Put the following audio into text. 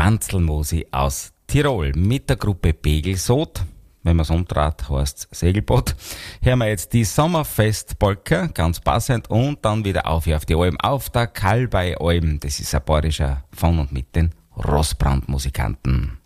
Tanzelmusi aus Tirol mit der Gruppe Pegelsod. Wenn man es umdreht, heißt es Segelboot. Hören wir jetzt die Sommerfest-Polka, ganz passend, und dann wieder auf die Alm, auf der Kalbei-Alm. Das ist ein bayerischer von und mit den Rossbrand-Musikanten.